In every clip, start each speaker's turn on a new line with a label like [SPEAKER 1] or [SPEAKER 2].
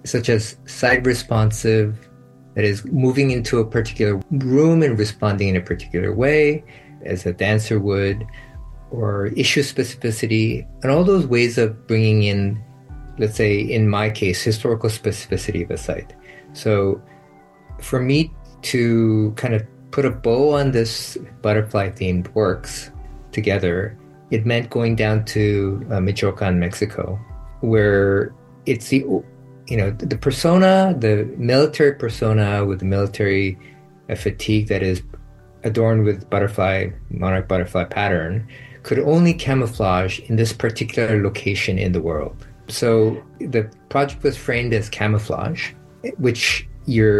[SPEAKER 1] such as site responsive, that is moving into a particular room and responding in a particular way, as a dancer would, or issue specificity, and all those ways of bringing in, let's say, in my case, historical specificity of a site. So for me to kind of put a bow on this butterfly-themed works together, it meant going down to Michoacan, Mexico, where it's the persona, the military persona with the military fatigue that is adorned with monarch butterfly pattern, could only camouflage in this particular location in the world. So the project was framed as camouflage, which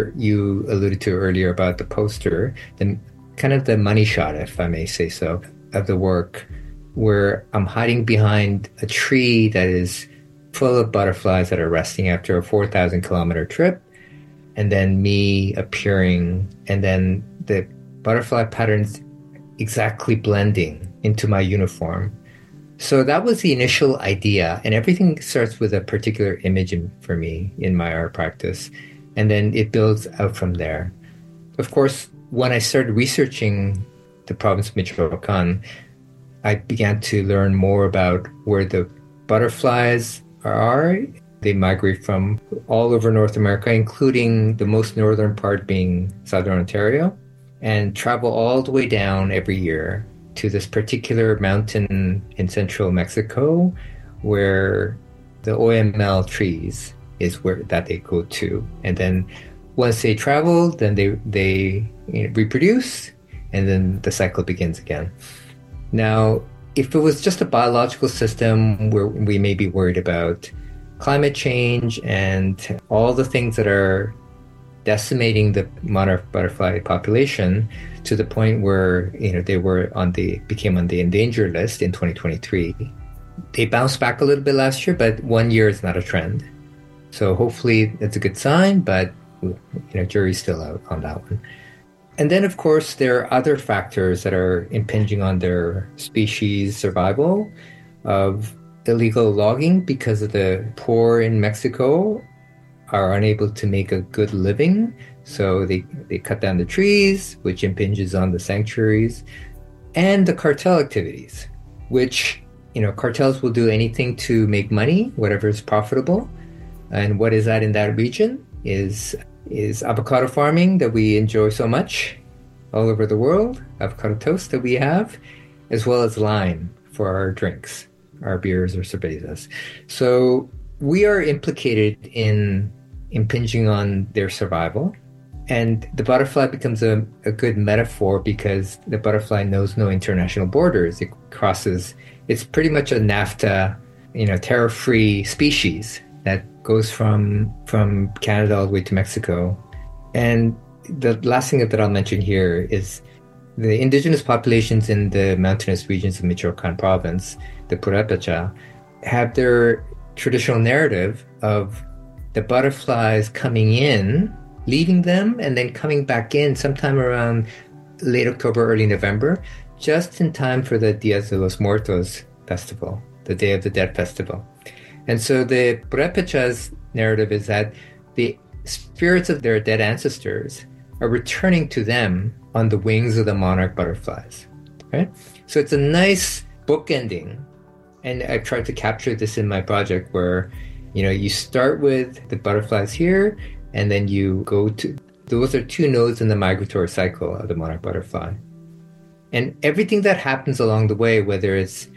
[SPEAKER 1] you alluded to earlier about the poster, kind of the money shot, if I may say so, of the work, where I'm hiding behind a tree that is full of butterflies that are resting after a 4,000 kilometer trip, and then me appearing, and then the butterfly patterns exactly blending into my uniform. So that was the initial idea, and everything starts with a particular image for me in my art practice, and then it builds out from there. Of course, when I started researching the province of Michoacan, I began to learn more about where the butterflies are. They migrate from all over North America, including the most northern part being Southern Ontario, and travel all the way down every year to this particular mountain in central Mexico, where the OML trees is where that they go to. And then once they travel, then they reproduce, and then the cycle begins again. Now, if it was just a biological system where we may be worried about climate change and all the things that are decimating the monarch butterfly population to the point where they became on the endangered list in 2023. They bounced back a little bit last year, but 1 year is not a trend. So hopefully that's a good sign, but jury's still out on that one. And then, of course, there are other factors that are impinging on their species survival of illegal logging, because of the poor in Mexico are unable to make a good living. So they cut down the trees, which impinges on the sanctuaries, and the cartel activities, which, cartels will do anything to make money, whatever is profitable. And what is that in that region is avocado farming that we enjoy so much all over the world, avocado toast that we have, as well as lime for our drinks, our beers or cervezas. So we are implicated in impinging on their survival. And the butterfly becomes a good metaphor, because the butterfly knows no international borders. It crosses, it's pretty much a NAFTA, tariff-free species that goes from Canada all the way to Mexico. And the last thing that I'll mention here is the indigenous populations in the mountainous regions of Michoacan province, the Purépecha, have their traditional narrative of the butterflies coming in, leaving them, and then coming back in sometime around late October, early November, just in time for the Días de los Muertos festival, the Day of the Dead festival. And so the Purépecha's narrative is that the spirits of their dead ancestors are returning to them on the wings of the monarch butterflies, right? So it's a nice bookending. And I've tried to capture this in my project where, you start with the butterflies here, and then you go to, those are two nodes in the migratory cycle of the monarch butterfly. And everything that happens along the way, whether it's,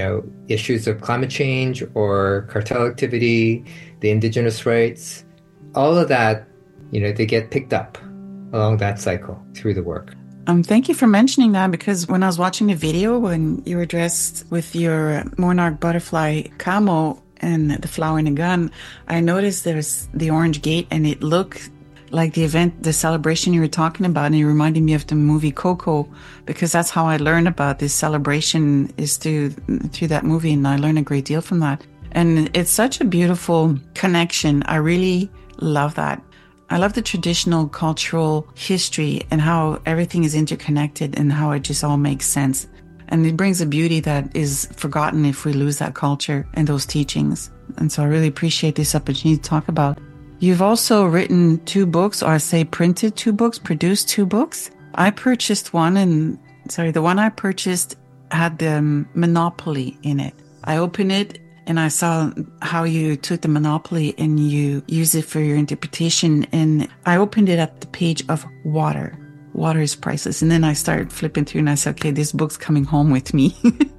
[SPEAKER 1] issues of climate change or cartel activity, the indigenous rights, all of that, they get picked up along that cycle through the work.
[SPEAKER 2] Thank you for mentioning that, because when I was watching the video, when you were dressed with your monarch butterfly camo and the flower and the gun, I noticed there's the orange gate, and it looked like the event, the celebration you were talking about, and it reminded me of the movie Coco, because that's how I learned about this celebration, is through that movie, and I learned a great deal from that. And it's such a beautiful connection. I really love that. I love the traditional cultural history and how everything is interconnected and how it just all makes sense. And it brings a beauty that is forgotten if we lose that culture and those teachings. And so I really appreciate this opportunity to talk about You've also written 2 books, or I say printed 2 books, produced 2 books. I purchased one, and the one I purchased had the Monopoly in it. I opened it and I saw how you took the Monopoly and you use it for your interpretation. And I opened it at the page of water. Water is priceless. And then I started flipping through and I said, okay, this book's coming home with me.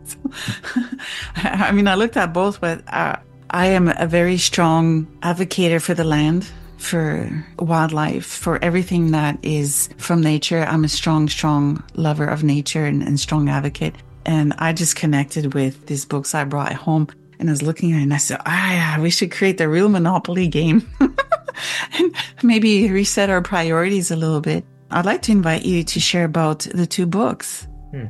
[SPEAKER 2] I mean, I looked at both, but I am a very strong advocate for the land, for wildlife, for everything that is from nature. I'm a strong lover of nature and strong advocate. And I just connected with these books I brought home. And I was looking at it and I said, we should create the real Monopoly game. And maybe reset our priorities a little bit. I'd like to invite you to share about the 2 books.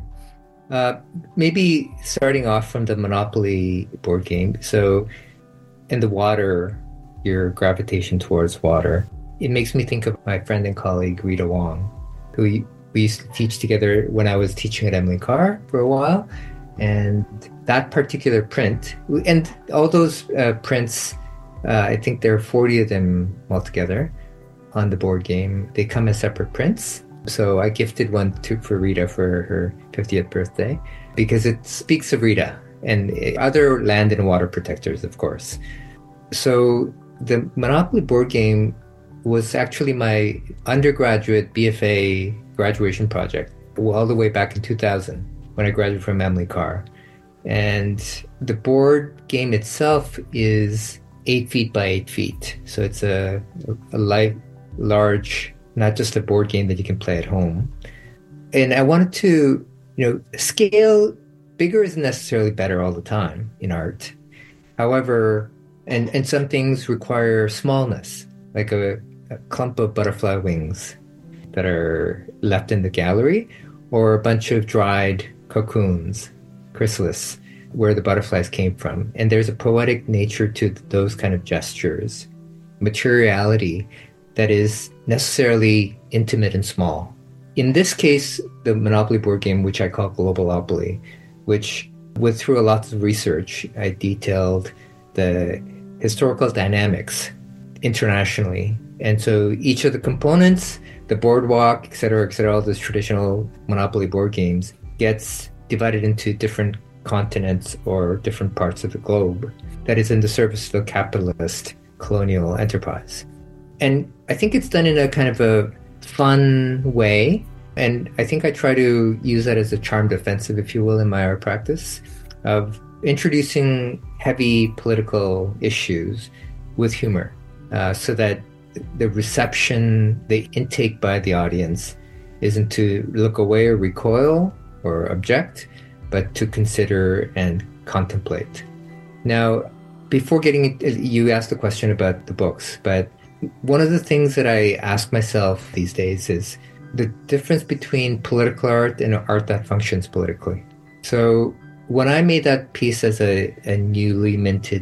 [SPEAKER 1] Maybe starting off from the Monopoly board game. So in the water, your gravitation towards water, it makes me think of my friend and colleague, Rita Wong, who we used to teach together when I was teaching at Emily Carr for a while. And that particular print, and all those prints, I think there are 40 of them altogether on the board game. They come as separate prints. So I gifted one for Rita for her 50th birthday because it speaks of Rita and other land and water protectors, of course. So the Monopoly board game was actually my undergraduate BFA graduation project all the way back in 2000 when I graduated from Emily Carr. And the board game itself is 8 feet by 8 feet. So it's a large, not just a board game that you can play at home. And I wanted to, scale bigger isn't necessarily better all the time in art. However, and some things require smallness, like a clump of butterfly wings that are left in the gallery, or a bunch of dried cocoons, chrysalis, where the butterflies came from. And there's a poetic nature to those kind of gestures, materiality that is necessarily intimate and small. In this case, the Monopoly board game, which I call Globalopoly, which through a lot of research, I detailed the historical dynamics internationally. And so each of the components, the boardwalk, et cetera, all those traditional Monopoly board games gets divided into different continents or different parts of the globe that is in the service of a capitalist colonial enterprise. And I think it's done in a kind of a fun way. And I think I try to use that as a charmed offensive, if you will, in my art practice, of introducing heavy political issues with humor, so that the reception, the intake by the audience isn't to look away or recoil or object, but to consider and contemplate. Now, before you asked the question about the books, but one of the things that I ask myself these days is the difference between political art and art that functions politically. So when I made that piece as a newly minted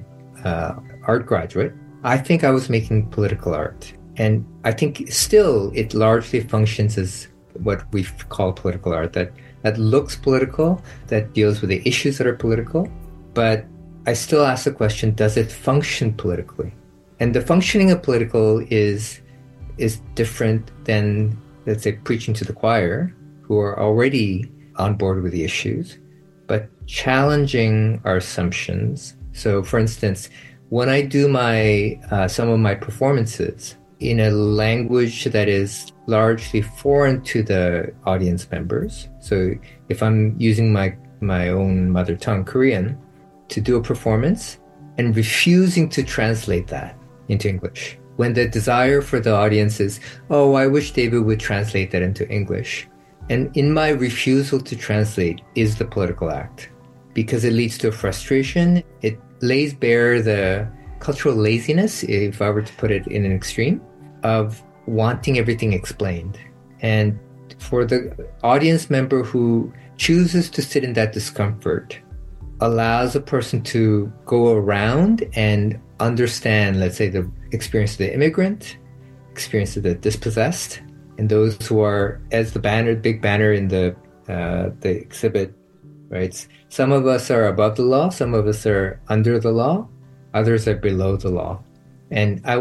[SPEAKER 1] art graduate, I think I was making political art. And I think still it largely functions as what we call political art, that looks political, that deals with the issues that are political. But I still ask the question, does it function politically? And the functioning of political is different than, let's say, preaching to the choir, who are already on board with the issues, but challenging our assumptions. So, for instance, when I do some of my performances in a language that is largely foreign to the audience members, so if I'm using my own mother tongue, Korean, to do a performance and refusing to translate that into English, when the desire for the audience is, oh, I wish David would translate that into English. And in my refusal to translate is the political act, because it leads to a frustration. It lays bare the cultural laziness, if I were to put it in an extreme, of wanting everything explained. And for the audience member who chooses to sit in that discomfort, allows a person to go around and understand, let's say, the experience of the immigrant, experience of the dispossessed, and those who are, as the big banner in the exhibit, right? Some of us are above the law, some of us are under the law, others are below the law. And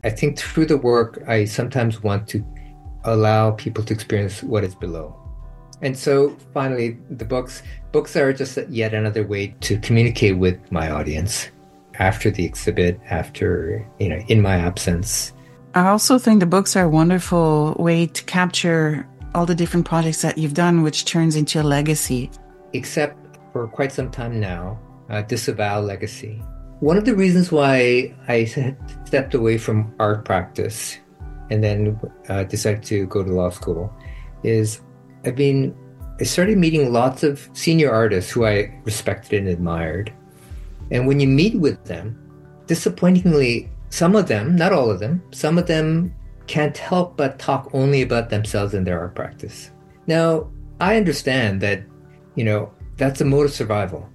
[SPEAKER 1] I think through the work, I sometimes want to allow people to experience what is below. And so finally, the books are just yet another way to communicate with my audience after the exhibit, after, in my absence.
[SPEAKER 2] I also think the books are a wonderful way to capture all the different projects that you've done, which turns into a legacy.
[SPEAKER 1] Except for quite some time now, disavow legacy. One of the reasons why I stepped away from art practice and then decided to go to law school is I started meeting lots of senior artists who I respected and admired. And when you meet with them, disappointingly, some of them, not all of them, some of them can't help but talk only about themselves and their art practice. Now, I understand that, that's a mode of survival.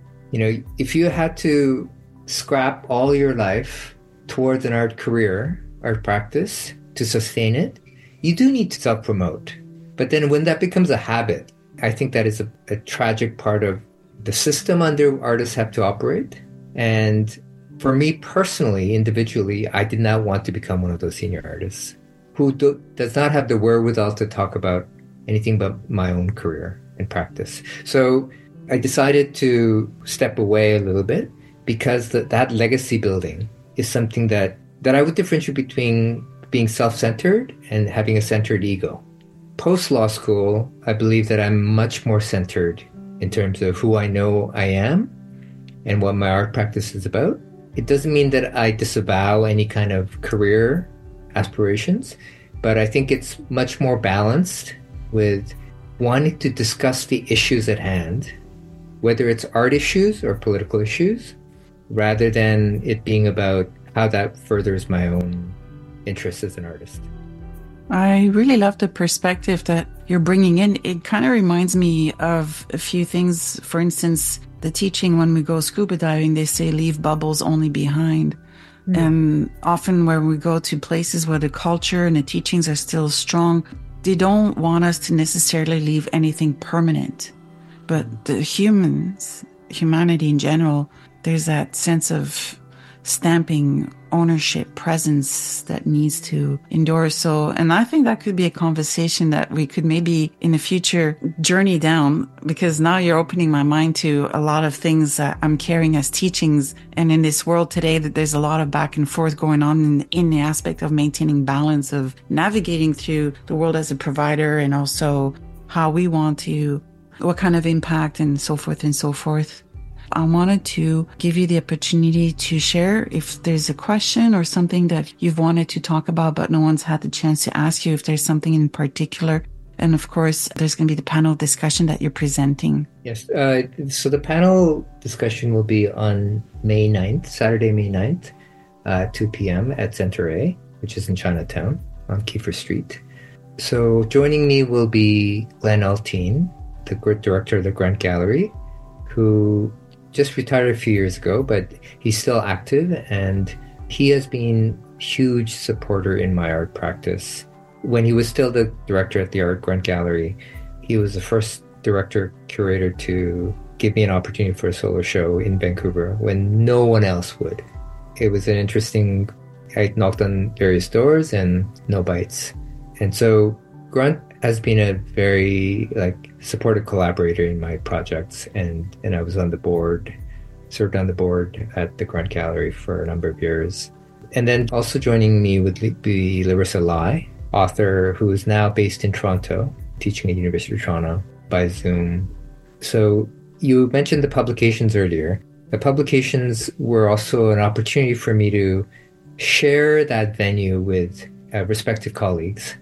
[SPEAKER 1] If you had to scrap all your life towards an art career, art practice, to sustain it, you do need to self-promote. But then when that becomes a habit, I think that is a tragic part of the system under artists have to operate. And for me personally, individually, I did not want to become one of those senior artists who does not have the wherewithal to talk about anything but my own career and practice. So I decided to step away a little bit because that legacy building is something that I would differentiate between being self-centered and having a centered ego. Post-law school, I believe that I'm much more centered in terms of who I know I am and what my art practice is about. It doesn't mean that I disavow any kind of career aspirations, but I think it's much more balanced with wanting to discuss the issues at hand, whether it's art issues or political issues, rather than it being about how that furthers my own interests as an artist.
[SPEAKER 2] I really love the perspective that you're bringing in. It kind of reminds me of a few things. For instance, the teaching when we go scuba diving, they say leave bubbles only behind. Mm. And often when we go to places where the culture and the teachings are still strong, they don't want us to necessarily leave anything permanent. But the humanity in general, there's that sense of stamping, ownership, presence that needs to endure. So, and I think that could be a conversation that we could maybe in the future journey down, because now you're opening my mind to a lot of things that I'm carrying as teachings. And in this world today, that there's a lot of back and forth going on in the aspect of maintaining balance, of navigating through the world as a provider, and also how we want to, what kind of impact and so forth and so forth. I wanted to give you the opportunity to share if there's a question or something that you've wanted to talk about, but no one's had the chance to ask you, if there's something in particular. And of course, there's going to be the panel discussion that you're presenting.
[SPEAKER 1] Yes. So the panel discussion will be on May 9th, Saturday, May 9th, 2 p.m. at Center A, which is in Chinatown on Kiefer Street. So joining me will be Glenn Alteen, the director of the Grant Gallery, who just retired a few years ago, but he's still active, and he has been a huge supporter in my art practice. When he was still the director at the Art Grant Gallery, he was the first director curator to give me an opportunity for a solo show in Vancouver when no one else would. It was an interesting, I knocked on various doors and no bites. And so Grant has been a very supportive collaborator in my projects, and I was on the board, served on the board at the Grant Gallery for a number of years. And then also joining me would be Larissa Lai, author who is now based in Toronto, teaching at University of Toronto by Zoom. So you mentioned the publications earlier. The publications were also an opportunity for me to share that venue with respective colleagues.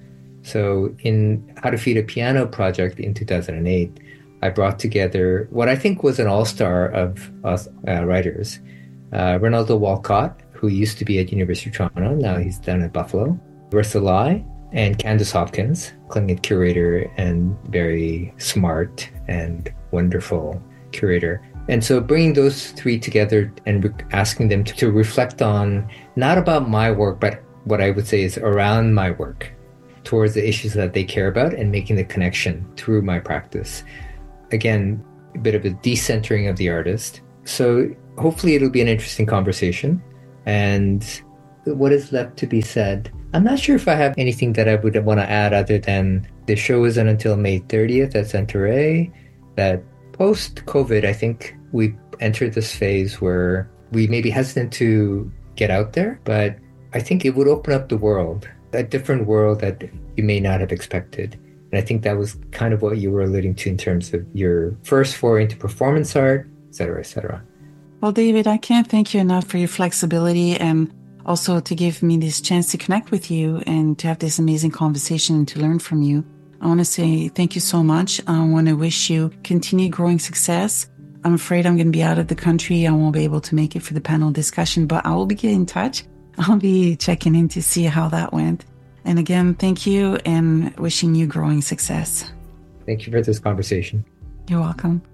[SPEAKER 1] So in How to Feed a Piano project in 2008, I brought together what I think was an all-star of writers. Ronaldo Walcott, who used to be at University of Toronto, now he's down at Buffalo. Larissa Lai and Candace Hopkins, Klingit curator and very smart and wonderful curator. And so bringing those three together and asking them to reflect on, not about my work, but what I would say is around my work, towards the issues that they care about, and making the connection through my practice. Again, a bit of a decentering of the artist. So hopefully it'll be an interesting conversation. And what is left to be said? I'm not sure if I have anything that I would want to add other than the show isn't until May 30th at Center A. That post-COVID, I think we entered this phase where we may be hesitant to get out there, but I think it would open up the world, a different world that you may not have expected. And I think that was kind of what you were alluding to in terms of your first foray into performance art, et cetera, et cetera.
[SPEAKER 2] Well, David, I can't thank you enough for your flexibility and also to give me this chance to connect with you and to have this amazing conversation and to learn from you. I want to say thank you so much. I want to wish you continued growing success. I'm afraid I'm going to be out of the country. I won't be able to make it for the panel discussion, but I will be getting in touch. I'll be checking in to see how that went. And again, thank you and wishing you growing success.
[SPEAKER 1] Thank you for this conversation.
[SPEAKER 2] You're welcome.